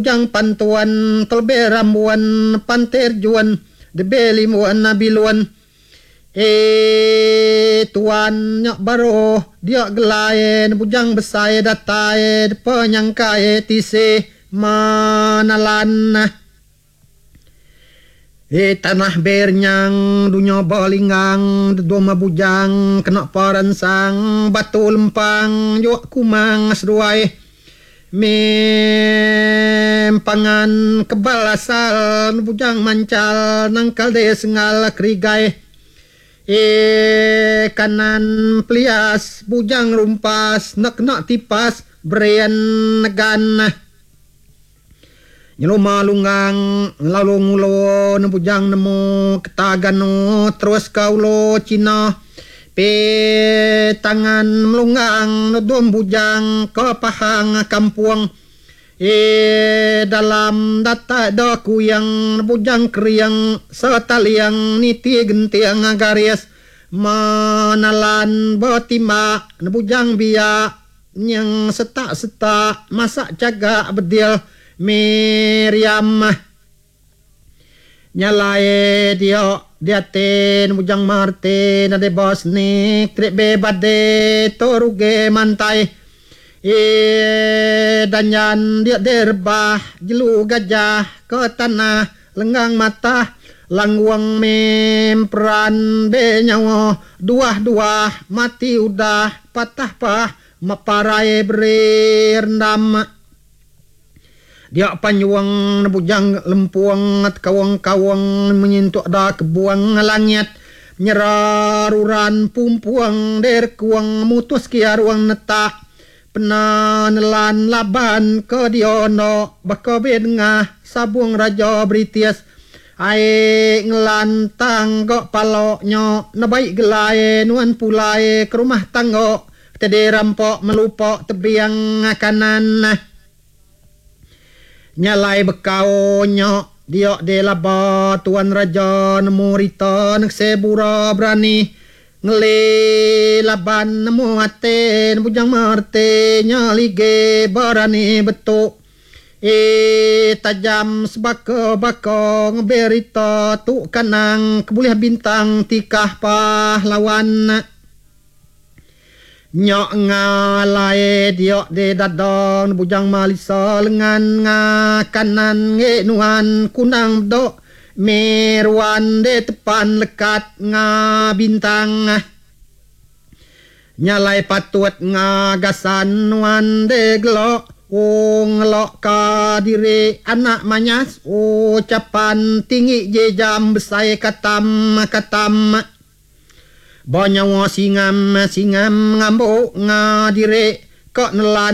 Jang pantuan telbe rambuan panterjuan debeli muan nabiluan tuan nyok baro dia gelaye bujang besai datae penyangkae tise manalan tanah bernyang dunya balinggang doma bujang kena paransang batu lempang yo kumang asruai mempangan kebal asal bujang mancal nangkal de sengal krigai kanan plias bujang rumpas nak tipas berian negan nyeloma lunggang lalu ngulo bujang nemu ketagano terus kaulo Cina pe tangan melunggang nodom bujang ke pahang kampung dalam data doku yang bujang kriang setaliang niti gentiang garis manalan botima bujang biak yang setak masak jaga bedil Miriam nyalae dia ten bujang Martin ade bos ni trek bebade toruge mantai danyan dia derbah jelu gajah ke tanah lenggang mata langwang mempran be nyawo dua mati udah patah pah maparai berendam dia panyuang bujang lempuang kawang-kawang menyentuh dah kebuang langit nyeraruran pumpuang der kuang mutus kia ruang netak penanelan laban ke diono baka bedengah sabung raja British ai ngelantang kok paloknya nabaik gelai nuan pulai ke rumah tanggo tede rampok melupok tebiang kanan nyalai bekau nyok diok de laba tuan raja nemu rita nek sebura berani ngele laban nemu ate bujang marte nyalige berani betuk tajam sebaka ngeberita tu kanang kebulih bintang tikah pahlawan nyok ngalai diok de dadong bujang malisa lengan kanan nge nuan kunang dok meruan de tepan lekat bintang nyalai patut gasan nuan de gelok ngelok ka diri anak manyas ucapan tinggi je jam besai katam banyawa singam ngambuk ngadire kok nelan